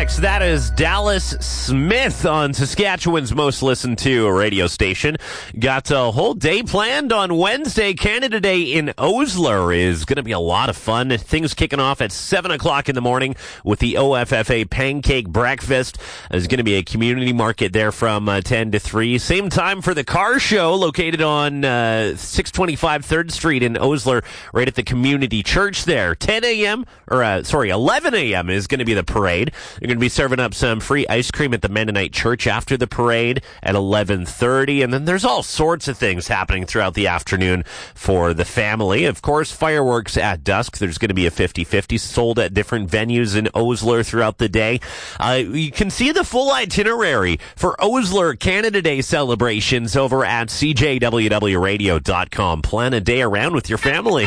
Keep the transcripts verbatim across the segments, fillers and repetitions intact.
six. That is Dallas Smith on Saskatchewan's most listened to radio station. Got a whole day planned on Wednesday. Canada Day in Osler is going to be a lot of fun. Things kicking off at seven o'clock in the morning with the O F F A Pancake Breakfast. There's going to be a community market there from uh, ten to three. Same time for the car show located on uh, six twenty-five third Street in Osler, right at the community church there. ten a.m. or uh, sorry, eleven a.m. is going to be the parade. They're going to be serving up some free ice cream at the Mennonite Church after the parade at eleven thirty. And then there's all sorts of things happening throughout the afternoon for the family. Of course, fireworks at dusk. There's going to be a fifty-fifty sold at different venues in Osler throughout the day. Uh, you can see the full itinerary for Osler Canada Day celebrations over at c j w w radio dot com. Plan a day around with your family.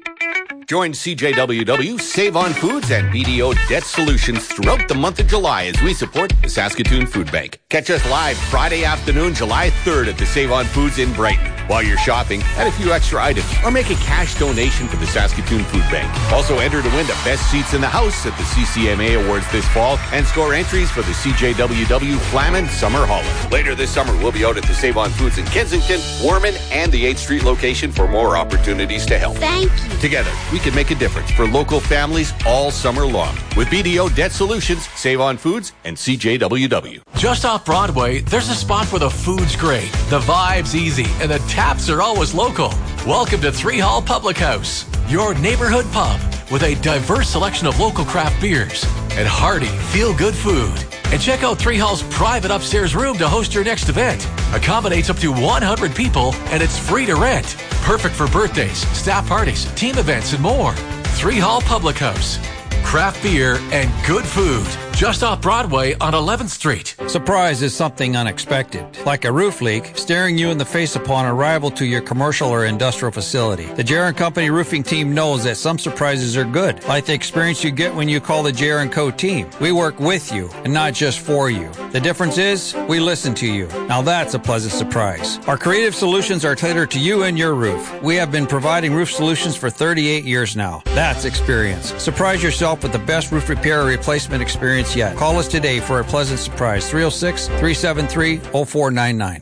Join C J W W, Save On Foods, and B D O Debt Solutions throughout the month of July as we support the Saskatoon Food Bank. Catch us live Friday afternoon, July third at the Save On Foods in Brighton. While you're shopping, add a few extra items or make a cash donation for the Saskatoon Food Bank. Also enter to win the best seats in the house at the C C M A Awards this fall and score entries for the C J W W Flamin Summer Holiday. Later this summer, we'll be out at the Save On Foods in Kensington, Warman, and the eighth Street location for more opportunities to help. Thank you. Together, we can make a difference for local families all summer long with B D O Debt Solutions, Save On Foods, and C J W W. Just off Broadway, there's a spot where the food's great, the vibe's easy, and the taps are always local. Welcome to Three Hall Public House, your neighborhood pub with a diverse selection of local craft beers and hearty, feel-good food. And check out Three Hall's private upstairs room to host your next event. Accommodates up to one hundred people, and it's free to rent. Perfect for birthdays, staff parties, team events, and more. Three Hall Public House. Craft beer and good food. Just off Broadway on eleventh Street. Surprise is something unexpected, like a roof leak staring you in the face upon arrival to your commercial or industrial facility. The J R and Company roofing team knows that some surprises are good, like the experience you get when you call the J R and Co team. We work with you and not just for you. The difference is we listen to you. Now that's a pleasant surprise. Our creative solutions are tailored to you and your roof. We have been providing roof solutions for thirty-eight years now. That's experience. Surprise yourself with the best roof repair or replacement experience yet. Call us today for a pleasant surprise. three oh six, three seven three, oh four nine nine.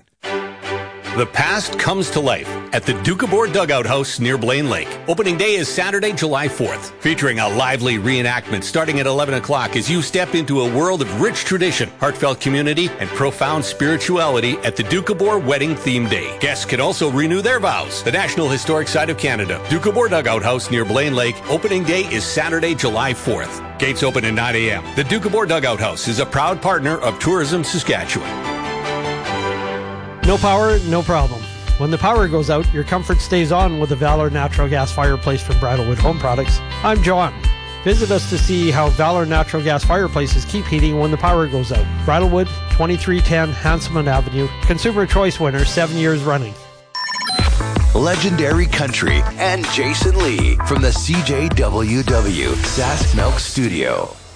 The past comes to life at the Doukhobor Dugout House near Blaine Lake. Opening day is Saturday, July fourth, featuring a lively reenactment starting at eleven o'clock as you step into a world of rich tradition, heartfelt community, and profound spirituality at the Doukhobor Wedding Theme Day. Guests can also renew their vows. The National Historic Site of Canada, Doukhobor Dugout House near Blaine Lake. Opening day is Saturday, July fourth. Gates open at nine a.m. The Doukhobor Dugout House is a proud partner of Tourism Saskatchewan. No power, no problem. When the power goes out, your comfort stays on with the Valor Natural Gas Fireplace from Bridlewood Home Products. I'm John. Visit us to see how Valor Natural Gas Fireplaces keep heating when the power goes out. Bridlewood, twenty-three ten Hanselman Avenue. Consumer Choice winner, seven years running. Legendary Country and Jason Lee from the C J W W Sask Milk Studio.